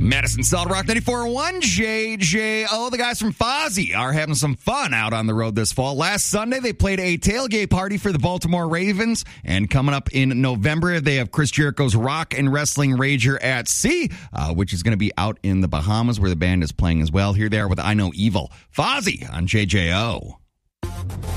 Madison Solid Rock 94.1, JJO. The guys from Fozzy are having some fun out on the road this fall. Last Sunday, they played a tailgate party for the Baltimore Ravens. And coming up in November, they have Chris Jericho's Rock and Wrestling Rager at Sea, which is going to be out in the Bahamas where the band is playing as well. Here they are with I Know Evil. Fozzy on JJO.